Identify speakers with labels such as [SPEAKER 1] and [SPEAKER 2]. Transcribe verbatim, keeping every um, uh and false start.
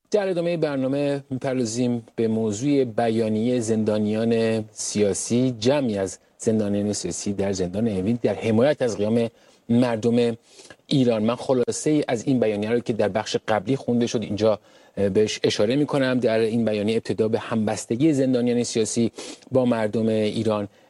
[SPEAKER 1] در ادامه برنامه می‌پردازیم به موضوع بیانیه زندانیان سیاسی، جمعی از زندانیان سیاسی در زندان اوین در حمایت از قیام مردم ایران. من خلاصه ای از این بیانیه رو که در بخش قبلی خونده شد اینجا بهش اشاره می‌کنم. در این بیانیه ابتدا به همبستگی زندانیان سیاسی با مردم ایران